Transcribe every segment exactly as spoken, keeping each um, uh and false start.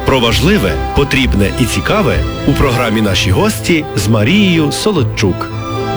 Про важливе, потрібне і цікаве у програмі «Наші гості» з Марією Солодчук.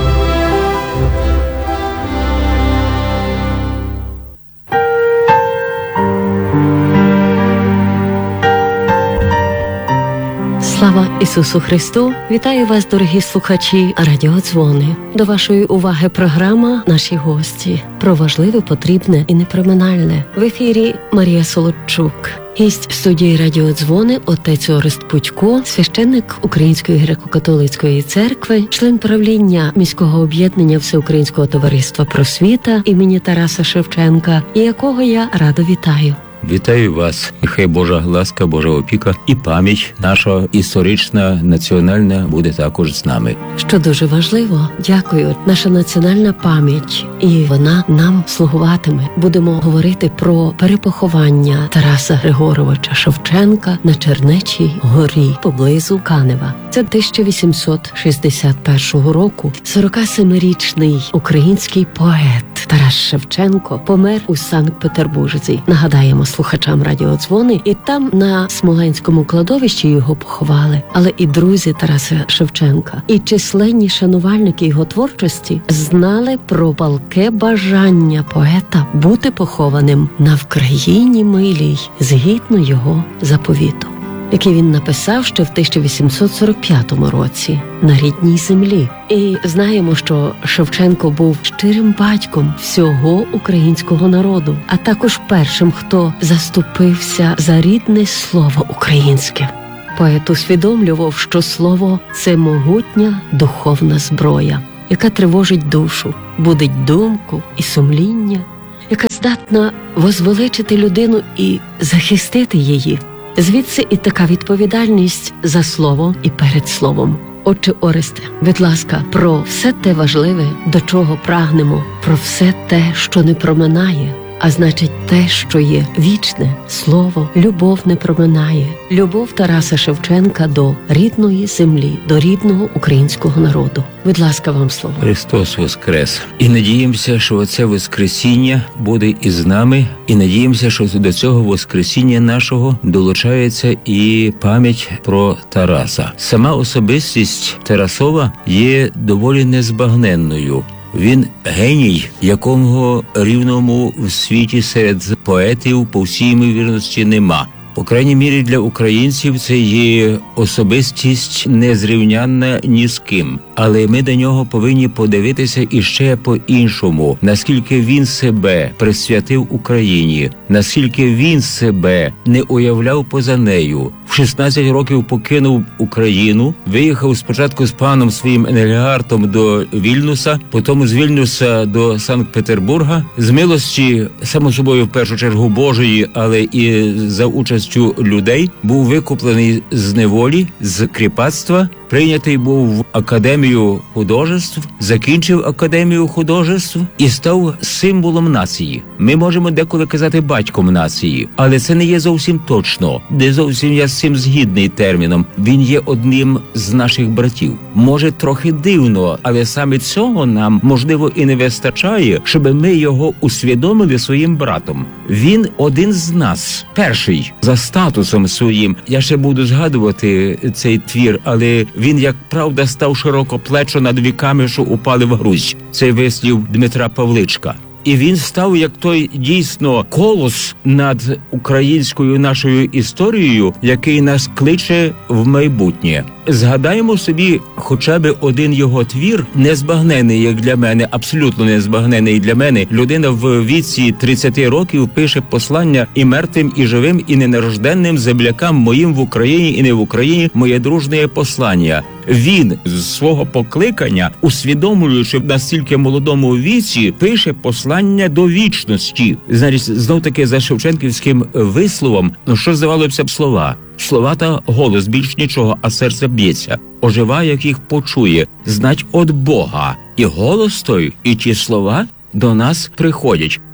Слава Ісусу Христу! Вітаю вас, дорогі слухачі радіодзвони. До вашої уваги програма «Наші гості» про важливе, потрібне і неприминальне. В ефірі Марія Солодчук. Гість студії радіодзвони отець Орест Путько, священник Української греко-католицької церкви, член правління міського об'єднання Всеукраїнського товариства просвіта імені Тараса Шевченка, і якого я радо вітаю. Вітаю вас, і хай Божа ласка, Божа опіка і пам'ять наша історична, національна буде також з нами. Що дуже важливо, дякую, наша національна пам'ять, і вона нам слугуватиме. Будемо говорити про перепоховання Тараса Григоровича Шевченка на Чернечій горі поблизу Канева. Це тисяча вісімсот шістдесят першого року. сорокасемирічний український поет Тарас Шевченко помер у Санкт-Петербурзі. Нагадаємо слухачам радіодзвони, і там на Смоленському кладовищі його поховали. Але і друзі Тараса Шевченка, і численні шанувальники його творчості знали про палке бажання поета бути похованим на Вкраїні милій, згідно його заповіту, який він написав ще в тисяча вісімсот сорок п'ятому році на рідній землі. І знаємо, що Шевченко був щирим батьком всього українського народу, а також першим, хто заступився за рідне слово українське. Поет усвідомлював, що слово – це могутня духовна зброя, яка тривожить душу, будить думку і сумління, яка здатна возвеличити людину і захистити її. Звідси і така відповідальність за слово і перед словом. Отче Оресте, будь ласка, про все те важливе, до чого прагнемо, про все те, що не проминає, а значить те, що є вічне, слово, любов не проминає. Любов Тараса Шевченка до рідної землі, до рідного українського народу. Будь ласка, вам слово. Христос воскрес. І надіємося, що оце воскресіння буде із нами, і надіємося, що до цього воскресіння нашого долучається і пам'ять про Тараса. Сама особистість Тарасова є доволі незбагненною. Він геній, якого рівному в світі серед поетів по всій ймовірності нема. По крайній мірі для українців це є особистість незрівнянна ні з ким. Але ми до нього повинні подивитися іще по-іншому. Наскільки він себе присвятив Україні, наскільки він себе не уявляв поза нею. В шістнадцять років покинув Україну, виїхав спочатку з паном своїм Енгельгартом до Вільнюса, потім з Вільнюса до Санкт-Петербурга. З милості, само собою, в першу чергу Божої, але і за участю людей, був викуплений з неволі, з кріпацтва, прийнятий був в Академію художеств, закінчив Академію художеств і став символом нації. Ми можемо деколи казати батьком нації, але це не є зовсім точно, не зовсім я з цим згідний терміном. Він є одним з наших братів. Може, трохи дивно, але саме цього нам, можливо, і не вистачає, щоб ми його усвідомили своїм братом. Він один з нас, перший, за статусом своїм. Я ще буду згадувати цей твір, але він, як правда, став широкоплечо над віками, що упали в грудь. Це вислів Дмитра Павличка. І він став, як той дійсно колос над українською нашою історією, який нас кличе в майбутнє. Згадаємо собі хоча б один його твір, незбагнений, як для мене, абсолютно незбагнений для мене. Людина в віці тридцяти років пише послання і мертвим, і живим, і ненарожденним землякам моїм в Україні і не в Україні, моє дружне послання. Він з свого покликання, усвідомлюючи в настільки молодому віці, пише послання до вічності. Значить, знов-таки за шевченківським висловом, ну що здавалося б слова? Слова та голос, більш нічого, а серце б'ється. Ожива, як їх почує, знать от Бога. І голос той, і ті слова до нас приходять.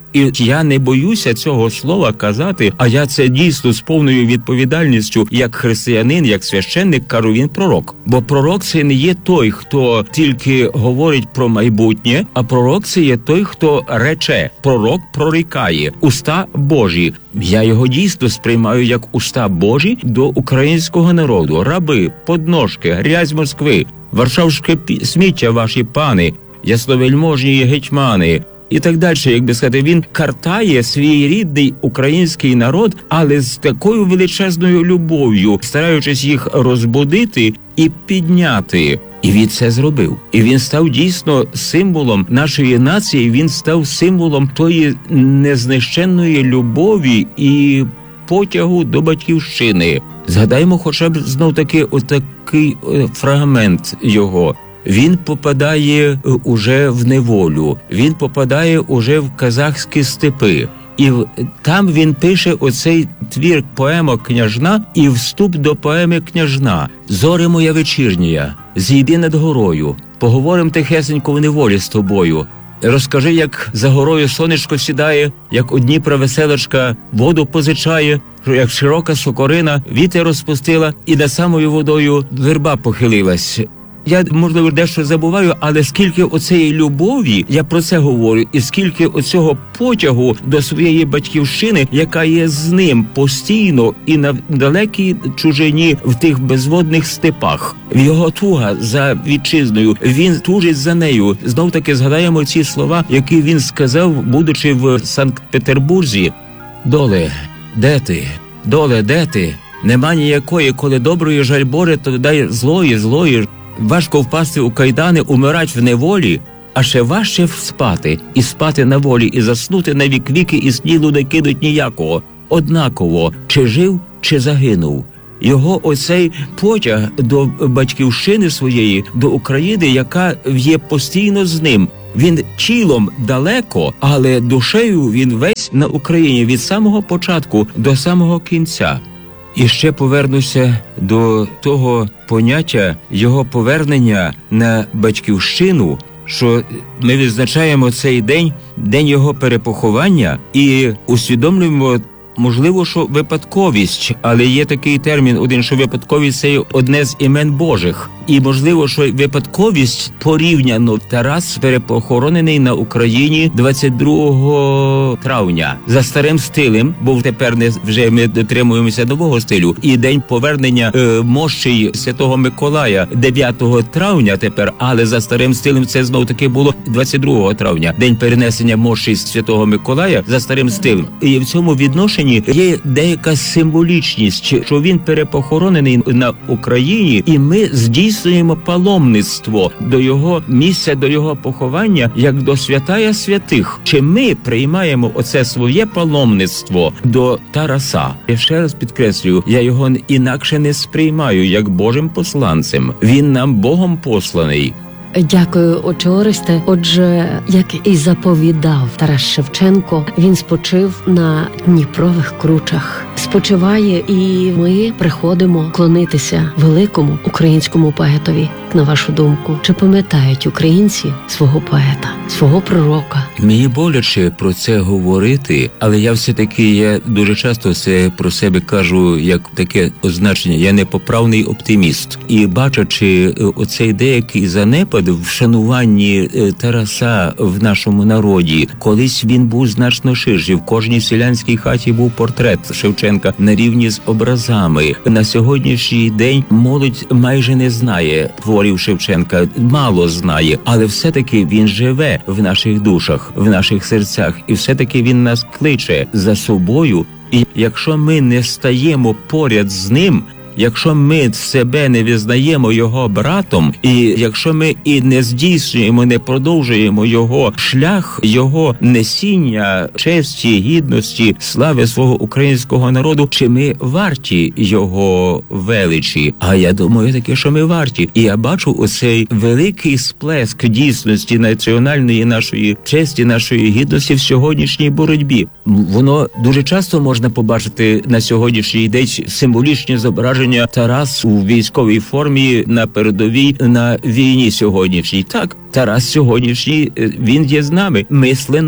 І я не боюся цього слова казати, а я це дійсно з повною відповідальністю, як християнин, як священник, кажу, він пророк. Бо пророк це не є той, хто тільки говорить про майбутнє, а пророк це є той, хто рече. Пророк прорікає. Уста Божі. Я його дійсно сприймаю як уста Божі до українського народу. Раби, подножки, грязь Москви, варшавське сміття ваші пани, ясновельможні гетьмани. І так далі, як би сказати, він картає свій рідний український народ, але з такою величезною любов'ю, стараючись їх розбудити і підняти. І він це зробив. І він став дійсно символом нашої нації, він став символом тої незнищенної любові і потягу до батьківщини. Згадаймо хоча б знов-таки отакий фрагмент його. Він попадає уже в неволю, він попадає уже в казахські степи. І там він пише оцей твір поема «Княжна» і вступ до поеми «Княжна». «Зоре моя вечірня, зійди над горою, поговорим тихесенько в неволі з тобою. Розкажи, як за горою сонечко сідає, як у Дніпра веселочка воду позичає, як широка сокорина вітер розпустила і над самою водою верба похилилась». Я, можливо, дещо забуваю, але скільки оцеї любові, я про це говорю, і скільки оцього потягу до своєї батьківщини, яка є з ним постійно і на далекій чужині в тих безводних степах. Його туга за вітчизною, він тужить за нею. Знов-таки згадаємо ці слова, які він сказав, будучи в Санкт-Петербурзі. «Доле, де ти? Доле, де ти? Нема ніякої, коли доброї жаль Боже, то дай злої, злої. Важко впасти у кайдани, умирать в неволі, а ще важче спати, і спати на волі, і заснути на вік-віки, і снілу не кинуть ніякого. Однаково, чи жив, чи загинув». Його оцей потяг до батьківщини своєї, до України, яка є постійно з ним. Він тілом далеко, але душею він весь на Україні від самого початку до самого кінця. І ще повернуся до того поняття його повернення на батьківщину, що ми відзначаємо цей день, день його перепоховання, і усвідомлюємо, можливо, що випадковість, але є такий термін один, що випадковість – це одне з імен Божих. І, можливо, що випадковість порівняно Тарас перепохоронений на Україні двадцять другого травня за старим стилем, бо тепер не вже ми дотримуємося нового стилю. І день повернення е, мощей Святого Миколая дев'ятого травня тепер, але за старим стилем це знов таки було двадцять другого травня, день перенесення мощей Святого Миколая за старим стилем. І в цьому відношенні є деяка символічність, що він перепохоронений на Україні, і ми здійснюємо паломництво до його місця, до його поховання, як до святая святих. Чи ми приймаємо оце своє паломництво до Тараса? Я ще раз підкреслюю, я його інакше не сприймаю, як Божим посланцем. Він нам Богом посланий. Дякую, отче Оресте. Отже, як і заповідав Тарас Шевченко, він спочив на Дніпрових кручах. Спочиває, і ми приходимо клонитися великому українському поетові. На вашу думку, чи пам'ятають українці свого поета, свого пророка? Мені боляче про це говорити, але я все-таки, я дуже часто це про себе кажу як таке означення. Я непоправний оптиміст. І бачачи оцей деякий занепад в шануванні Тараса в нашому народі, колись він був значно ширший. В кожній селянській хаті був портрет Шевченка на рівні з образами. На сьогоднішній день молодь майже не знає творів Шевченка, мало знає, але все-таки він живе в наших душах, в наших серцях, і все-таки він нас кличе за собою. І якщо ми не стаємо поряд з ним, якщо ми себе не визнаємо його братом, і якщо ми і не здійснюємо, не продовжуємо його шлях, його несіння честі, гідності, слави свого українського народу, чи ми варті його величі? А я думаю таке, що ми варті. І я бачу оцей великий сплеск дійсності національної нашої честі, нашої гідності в сьогоднішній боротьбі. Воно дуже часто можна побачити на сьогоднішній день символічні зображення Тарас у військовій формі на передовій на війні сьогоднішній. Так, Тарас сьогоднішній, він є з нами. Мисленно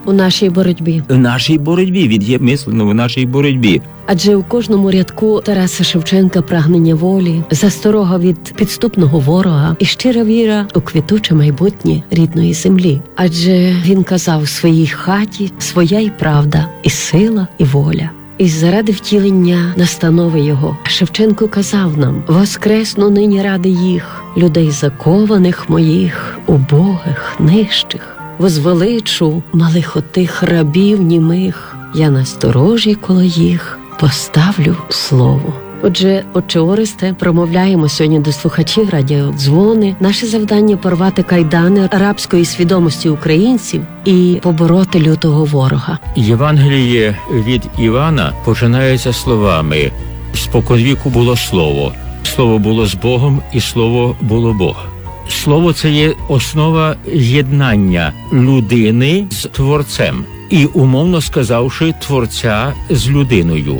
у нашій боротьбі. В нашій боротьбі, він є мислено в нашій боротьбі. Адже у кожному рядку Тараса Шевченка прагнення волі, засторога від підступного ворога і щира віра у квітуче майбутнє рідної землі. Адже він казав у своїй хаті своя й правда, і сила, і воля. І заради втілення настанови його Шевченко казав нам: «Воскресну нині ради їх, людей закованих моїх, убогих, нижчих, возвеличу малих отих рабів німих, я на сторожі коло їх поставлю слово». Отже, отче Оресте, промовляємо сьогодні до слухачів радіодзвони. Наше завдання – порвати кайдани рабської свідомості українців і побороти лютого ворога. Євангеліє від Івана починається словами: «Споконвіку було слово, слово було з Богом, і слово було Бог». Слово – це є основа єднання людини з Творцем. І, умовно сказавши, Творця з людиною.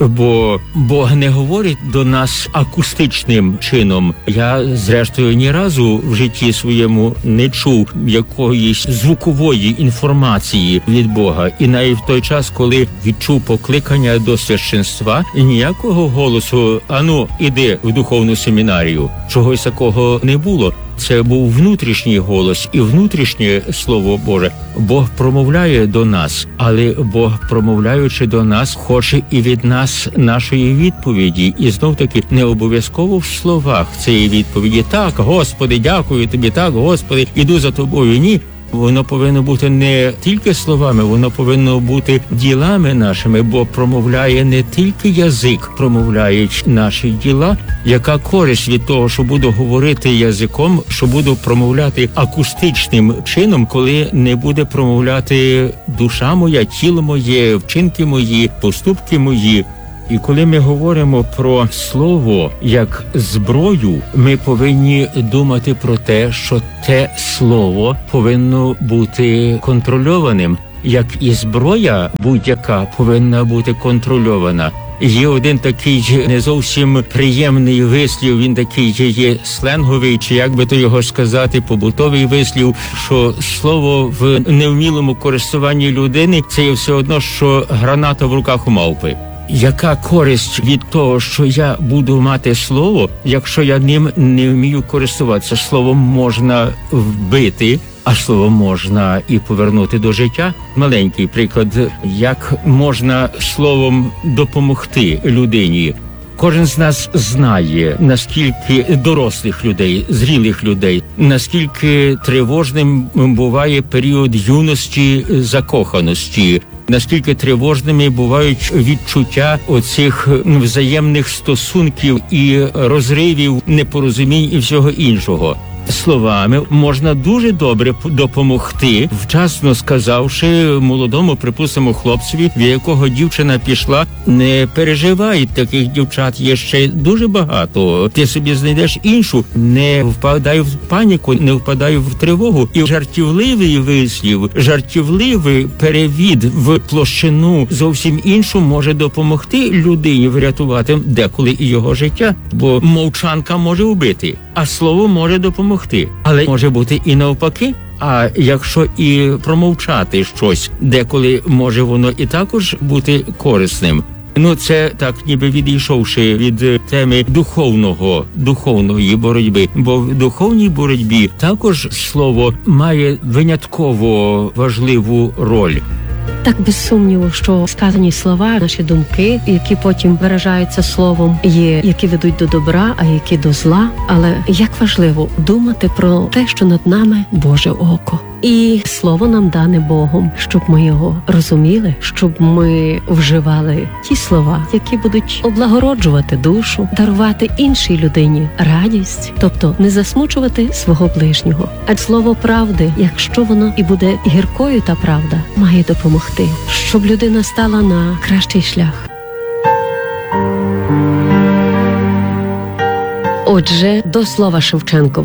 Бо Бог не говорить до нас акустичним чином. Я, зрештою, ні разу в житті своєму не чув якоїсь звукової інформації від Бога. І навіть в той час, коли відчув покликання до священства, ніякого голосу «Ану, іди в духовну семінарію», чогось такого не було. Це був внутрішній голос і внутрішнє Слово Боже. Бог промовляє до нас, але Бог, промовляючи до нас, хоче і від нас нашої відповіді. І знов-таки не обов'язково в словах цієї відповіді: «Так, Господи, дякую Тобі, так, Господи, іду за Тобою». Ні. Воно повинно бути не тільки словами, воно повинно бути ділами нашими, бо промовляє не тільки язик, промовляють наші діла. Яка користь від того, що буду говорити язиком, що буду промовляти акустичним чином, коли не буде промовляти душа моя, тіло моє, вчинки мої, поступки мої? І коли ми говоримо про слово як зброю, ми повинні думати про те, що те слово повинно бути контрольованим, як і зброя будь-яка повинна бути контрольована. Є один такий не зовсім приємний вислів, він такий є сленговий, чи як би то його сказати, побутовий вислів, що слово в невмілому користуванні людини – це є все одно, що граната в руках у мавпи. Яка користь від того, що я буду мати слово, якщо я ним не вмію користуватися? Словом можна вбити, а словом можна і повернути до життя. Маленький приклад, як можна словом допомогти людині. Кожен з нас знає, наскільки дорослих людей, зрілих людей, наскільки тривожним буває період юності, закоханості, наскільки тривожними бувають відчуття оцих взаємних стосунків і розривів, непорозумінь і всього іншого. Словами можна дуже добре допомогти, вчасно сказавши молодому, припустимо, хлопцеві, в якого дівчина пішла: не переживай, таких дівчат є ще дуже багато, ти собі знайдеш іншу, не впадай в паніку, не впадай в тривогу. І жартівливий вислів, жартівливий перевід в площину зовсім іншу може допомогти людині врятувати деколи і його життя, бо мовчанка може вбити, а слово може допомогти. Але може бути і навпаки. А якщо і промовчати щось, деколи може воно і також бути корисним. Ну, це так, ніби відійшовши від теми духовного, духовної боротьби. Бо в духовній боротьбі також слово має винятково важливу роль. Так, без сумніву, що сказані слова, наші думки, які потім виражаються словом, є, які ведуть до добра, а які до зла. Але як важливо думати про те, що над нами Боже око. І слово нам дане Богом, щоб ми його розуміли, щоб ми вживали ті слова, які будуть облагороджувати душу, дарувати іншій людині радість, тобто не засмучувати свого ближнього. А слово правди, якщо воно і буде гіркою, та правда, має допомогти, щоб людина стала на кращий шлях. Отже, до слова Шевченкового.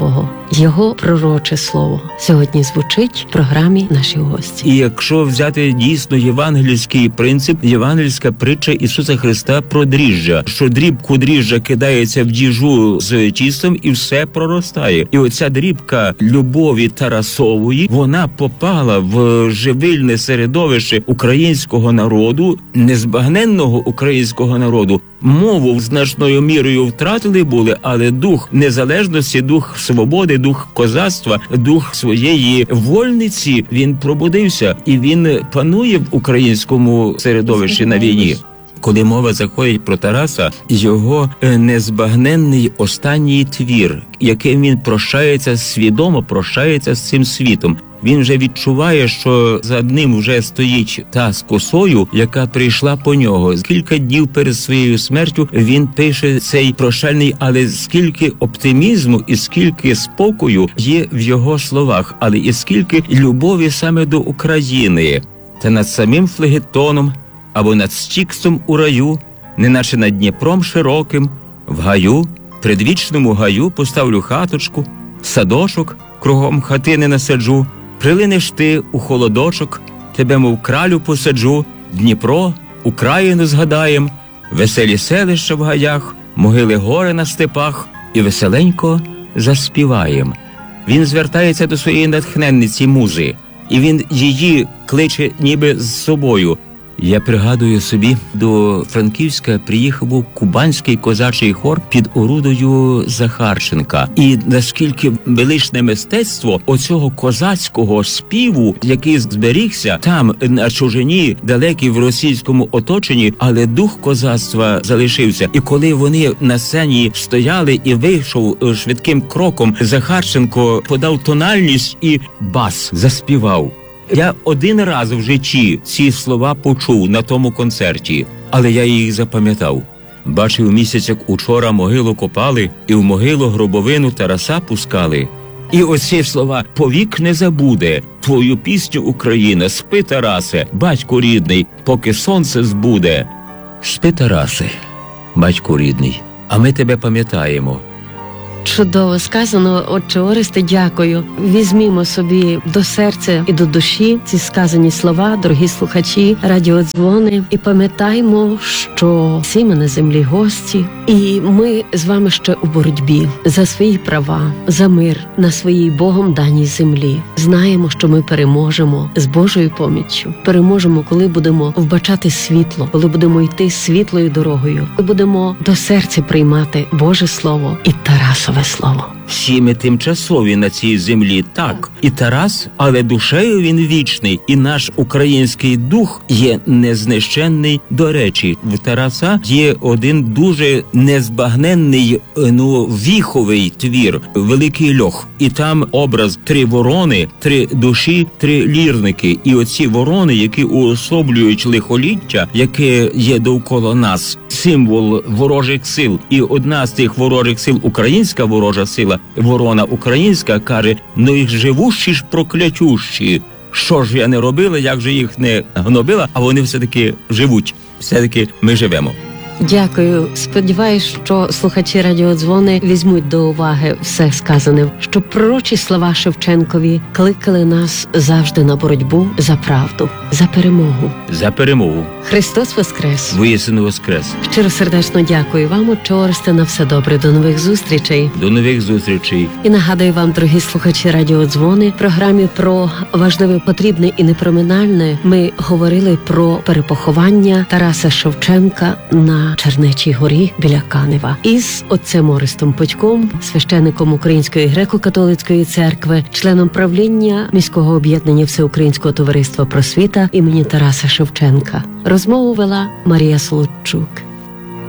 Його пророче слово сьогодні звучить в програмі «Наші гості». І якщо взяти дійсно євангельський принцип, євангельська притча Ісуса Христа про дріжджа, що дрібку дріжджа кидається в діжу з тістом і все проростає. І оця дрібка любові Тарасової, вона попала в живильне середовище українського народу, незбагненного українського народу. Мову значною мірою втратили були, але дух незалежності, дух свободи, дух козацтва, дух своєї вольниці, він пробудився. І він панує в українському середовищі на війні. Коли мова заходить про Тараса, його незбагненний останній твір, яким він прощається, свідомо прощається з цим світом. Він вже відчуває, що за ним вже стоїть та з косою, яка прийшла по нього. Кілька днів перед своєю смертю він пише цей прощальний, але скільки оптимізму і скільки спокою є в його словах, але і скільки любові саме до України. Та над самим флегетоном або над Стіксом у раю, неначе над Дніпром широким, в гаю, предвічному гаю поставлю хаточку, садочок кругом хатини насаджу, прилинеш ти у холодочок, тебе мов кралю посаджу, Дніпро, Україну згадаєм, веселі селища в гаях, могили гори на степах і веселенько заспіваєм. Він звертається до своєї натхненниці музи, і він її кличе ніби з собою. Я пригадую собі, до Франківська приїхав був кубанський козачий хор під орудою Захарченка. І наскільки величне мистецтво оцього козацького співу, який зберігся там на чужині, далекій в російському оточенні, але дух козацтва залишився. І коли вони на сцені стояли і вийшов швидким кроком, Захарченко подав тональність і бас заспівав. Я один раз в житті ці слова почув на тому концерті, але я їх запам'ятав. Бачив місяць, як учора могилу копали, і в могилу гробовину Тараса пускали. І оці слова «Повік не забуде, твою пісню Україна, спи, Тарасе, батько рідний, поки сонце збуде». Спи, Тарасе, батько рідний, а ми тебе пам'ятаємо. Чудово сказано, отче Оресте, дякую. Візьмімо собі до серця і до душі ці сказані слова, дорогі слухачі, радіодзвони, і пам'ятаймо, що всі ми на землі гості, і ми з вами ще у боротьбі за свої права, за мир на своїй Богом даній землі. Знаємо, що ми переможемо з Божою поміччю. Переможемо, коли будемо вбачати світло, коли будемо йти світлою дорогою, коли будемо до серця приймати Боже Слово і Тарасове Слово. Всі ми тимчасові на цій землі, так. І Тарас, але душею він вічний, і наш український дух є незнищенний. До речі, в Тараса є один дуже незбагненний, ну, віховий твір, «Великий льох». І там образ три ворони, три душі, три лірники. І оці ворони, які уособлюють лихоліття, яке є довкола нас, символ ворожих сил. І одна з тих ворожих сил, українська ворожа сила, ворона українська, каже: «Ну їх живущі ж проклятющі. Що ж я не робила, як же їх не гнобила, а вони все-таки живуть. Все-таки ми живемо». Дякую. Сподіваюсь, що слухачі радіодзвони візьмуть до уваги все сказане, щоб пророчі слова Шевченкові кликали нас завжди на боротьбу за правду, за перемогу. За перемогу. Христос Воскрес! Воістину воскрес! Щиросердечно дякую вам, отче Оресте, на все добре. До нових зустрічей. До нових зустрічей. І нагадую вам, дорогі слухачі радіодзвони, в програмі про важливе, потрібне і непроминальне ми говорили про перепоховання Тараса Шевченка на Чернечій горі біля Канева із отцем Орестом Подьком, священником Української греко-католицької церкви, членом правління міського об'єднання Всеукраїнського товариства просвіта імені Тараса Шевченка. Розмову вела Марія Солодчук.